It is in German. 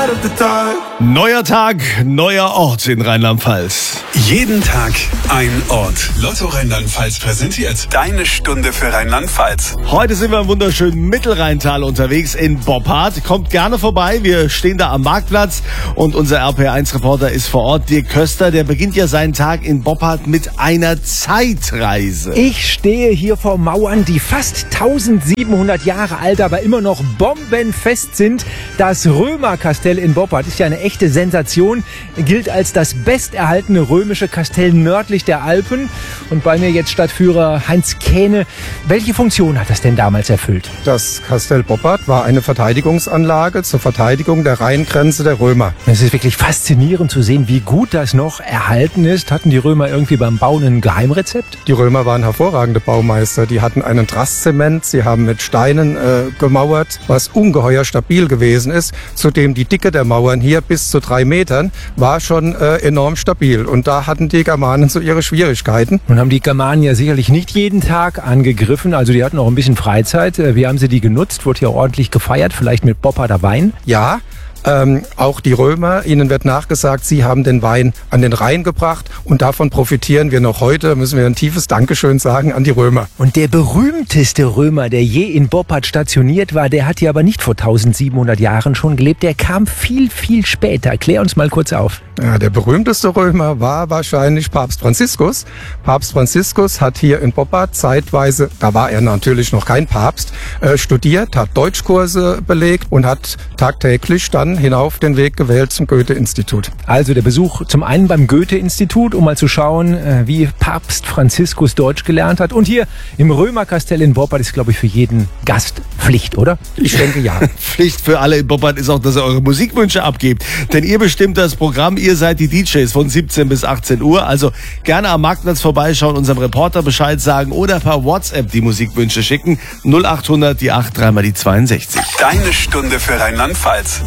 Neuer Tag, neuer Ort in Rheinland-Pfalz. Jeden Tag ein Ort. Lotto Rheinland-Pfalz präsentiert deine Stunde für Rheinland-Pfalz. Heute sind wir im wunderschönen Mittelrheintal unterwegs in Boppard. Kommt gerne vorbei, wir stehen da am Marktplatz und unser RPR1-Reporter ist vor Ort, Dirk Köster. Der beginnt ja seinen Tag in Boppard mit einer Zeitreise. Ich stehe hier vor Mauern, die fast 1700 Jahre alt, aber immer noch bombenfest sind. Das Römerkastell in Boppard ist ja eine echte Sensation, gilt als das besterhaltene römische Kastell nördlich der Alpen. Und bei mir jetzt Stadtführer Heinz Kähne. Welche Funktion hat das denn damals erfüllt? Das Kastell Boppard war eine Verteidigungsanlage zur Verteidigung der Rheingrenze der Römer. Es ist wirklich faszinierend zu sehen, wie gut das noch erhalten ist. Hatten die Römer irgendwie beim Bauen ein Geheimrezept? Die Römer waren hervorragende Baumeister. Die hatten einen Drasszement, sie haben mit Steinen gemauert, was ungeheuer stabil gewesen ist. Zudem die Dicke der Mauern hier bis zu 3 Metern war schon enorm stabil. Und da hatten die Germanen so ihre Schwierigkeiten. Nun haben die Germanen ja sicherlich nicht jeden Tag angegriffen, also die hatten auch ein bisschen Freizeit. Wie haben sie die genutzt? Wurde ja ordentlich gefeiert, vielleicht mit Bopparder Wein? Ja. Auch die Römer, ihnen wird nachgesagt, sie haben den Wein an den Rhein gebracht und davon profitieren wir noch heute. Da müssen wir ein tiefes Dankeschön sagen an die Römer. Und der berühmteste Römer, der je in Boppard stationiert war, der hat hier aber nicht vor 1700 Jahren schon gelebt. Der kam viel, viel später. Klär uns mal kurz auf. Ja, der berühmteste Römer war wahrscheinlich Papst Franziskus. Papst Franziskus hat hier in Boppard zeitweise, da war er natürlich noch kein Papst, studiert, hat Deutschkurse belegt und hat tagtäglich dann hinauf den Weg gewählt zum Goethe-Institut. Also der Besuch zum einen beim Goethe-Institut, um mal zu schauen, wie Papst Franziskus Deutsch gelernt hat. Und hier im Römerkastell in Boppard ist, glaube ich, für jeden Gast Pflicht, oder? Ich denke, ja. Pflicht für alle in Boppard ist auch, dass ihr eure Musikwünsche abgebt. Denn ihr bestimmt das Programm, ihr seid die DJs von 17 bis 18 Uhr. Also gerne am Marktplatz vorbeischauen, unserem Reporter Bescheid sagen oder per WhatsApp die Musikwünsche schicken. 0800 die 8 3 mal die 62. Deine Stunde für Rheinland-Pfalz.